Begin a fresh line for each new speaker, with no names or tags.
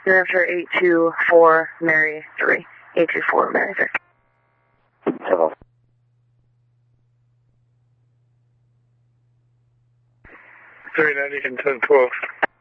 New Hampshire 824 Mary 3. 824 Mary 3.
Hello.
390 and 1012.